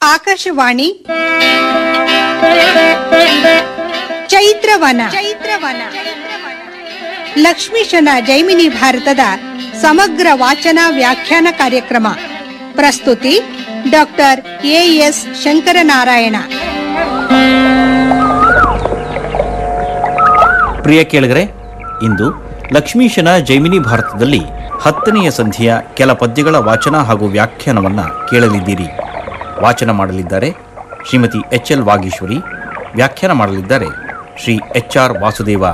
ಆಕಾಶವಾಣಿ ಚೈತ್ರವನ ಲಕ್ಷ್ಮೀಶನ ಜೈಮಿನಿ ಭಾರತದ ಸಮಗ್ರ ವಾಚನ ವ್ಯಾಖ್ಯಾನ ಕಾರ್ಯಕ್ರಮ. ಪ್ರಸ್ತುತಿ ಡಾಕ್ಟರ್ ಎಎಸ್ ಶಂಕರನಾರಾಯಣ. ಪ್ರಿಯ ಕೇಳಿಗರೆ, ಇಂದು ಲಕ್ಷ್ಮೀಶನ ಜೈಮಿನಿ ಭಾರತದಲ್ಲಿ 10ನೆಯ ಸಂಧಿಯ ಕೆಲ ಪದ್ಯಗಳ ವಾಚನ ಹಾಗೂ ವ್ಯಾಖ್ಯಾನವನ್ನು ಕೇಳಲಿದ್ದೀರಿ. ವಾಚನ ಮಾಡಲಿದ್ದಾರೆ ಶ್ರೀಮತಿ ಎಚ್.ಎಲ್. ವಾಗೀಶ್ವರಿ. ವ್ಯಾಖ್ಯಾನ ಮಾಡಲಿದ್ದಾರೆ ಶ್ರೀ ಎಚ್.ಆರ್. ವಾಸುದೇವ.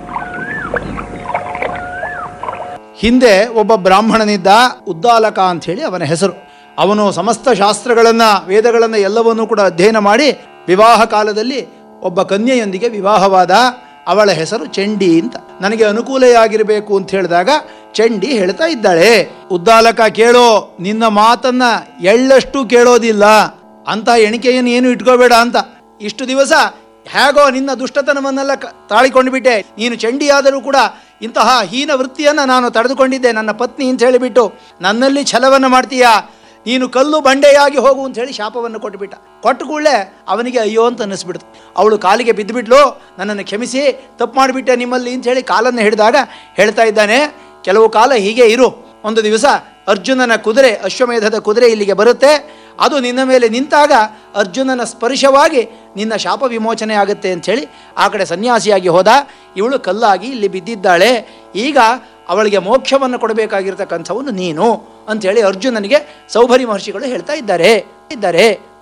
ಹಿಂದೆ ಒಬ್ಬ ಬ್ರಾಹ್ಮಣನಿದ್ದ, ಉದ್ದಾಲಕ ಅಂಥೇಳಿ ಅವನ ಹೆಸರು. ಅವನು ಸಮಸ್ತ ಶಾಸ್ತ್ರಗಳನ್ನು, ವೇದಗಳನ್ನು ಎಲ್ಲವನ್ನೂ ಕೂಡ ಅಧ್ಯಯನ ಮಾಡಿ ವಿವಾಹ ಕಾಲದಲ್ಲಿ ಒಬ್ಬ ಕನ್ಯೆಯೊಂದಿಗೆ ವಿವಾಹವಾದ. ಅವಳ ಹೆಸರು ಚಂಡಿ ಅಂತ. ನನಗೆ ಅನುಕೂಲೆಯಾಗಿರಬೇಕು ಅಂತ ಹೇಳಿದಾಗ ಚಂಡಿ ಹೇಳ್ತಾ ಇದ್ದಾಳೆ, ಉದ್ದಾಲಕ ಕೇಳೋ, ನಿನ್ನ ಮಾತನ್ನ ಎಳ್ಳಷ್ಟು ಕೇಳೋದಿಲ್ಲ ಅಂತ ಎಣಿಕೆಯನ್ನು ಏನು ಇಟ್ಕೋಬೇಡ ಅಂತ. ಇಷ್ಟು ದಿವಸ ಹೇಗೋ ನಿನ್ನ ದುಷ್ಟತನವನ್ನೆಲ್ಲ ತಾಳಿಕೊಂಡು ಬಿಟ್ಟೆ. ನೀನು ಚಂಡಿಯಾದರೂ ಕೂಡ ಇಂತಹ ಹೀನ ವೃತ್ತಿಯನ್ನು ನಾನು ತಡೆದುಕೊಂಡಿದ್ದೆ, ನನ್ನ ಪತ್ನಿ ಅಂತ ಹೇಳಿಬಿಟ್ಟು ನನ್ನಲ್ಲಿ ಛಲವನ್ನು ಮಾಡ್ತೀಯಾ, ನೀನು ಕಲ್ಲು ಬಂಡೆಯಾಗಿ ಹೋಗು ಅಂತ ಹೇಳಿ ಶಾಪವನ್ನು ಕೊಟ್ಟುಬಿಟ್ಟ. ಕೊಟ್ಟು ಕೂಡಲೇ ಅವನಿಗೆ ಅಯ್ಯೋ ಅಂತ ಅನ್ನಿಸ್ಬಿಡ್ತು. ಅವಳು ಕಾಲಿಗೆ ಬಿದ್ದುಬಿಟ್ಲು, ನನ್ನನ್ನು ಕ್ಷಮಿಸಿ, ತಪ್ಪು ಮಾಡಿಬಿಟ್ಟೆ ನಿಮ್ಮಲ್ಲಿ ಅಂತ ಹೇಳಿ ಕಾಲನ್ನು ಹಿಡಿದಾಗ ಹೇಳ್ತಾ ಇದ್ದಾನೆ, ಕೆಲವು ಕಾಲ ಹೀಗೆ ಇರು. ಒಂದು ದಿವಸ ಅರ್ಜುನನ ಕುದುರೆ, ಅಶ್ವಮೇಧದ ಕುದುರೆ ಇಲ್ಲಿಗೆ ಬರುತ್ತೆ. ಅದು ನಿನ್ನ ಮೇಲೆ ನಿಂತಾಗ ಅರ್ಜುನನ ಸ್ಪರ್ಶವಾಗಿ ನಿನ್ನ ಶಾಪ ವಿಮೋಚನೆ ಆಗುತ್ತೆ ಅಂಥೇಳಿ ಆ ಕಡೆ ಸನ್ಯಾಸಿಯಾಗಿ ಹೋದ. ಇವಳು ಕಲ್ಲಾಗಿ ಇಲ್ಲಿ ಬಿದ್ದಿದ್ದಾಳೆ. ಈಗ ಅವಳಿಗೆ ಮೋಕ್ಷವನ್ನು ಕೊಡಬೇಕಾಗಿರ್ತಕ್ಕಂಥವನು ನೀನು ಅಂಥೇಳಿ ಅರ್ಜುನನಿಗೆ ಸೌಭರಿ ಮಹರ್ಷಿಗಳು ಹೇಳ್ತಾ ಇದ್ದಾರೆ.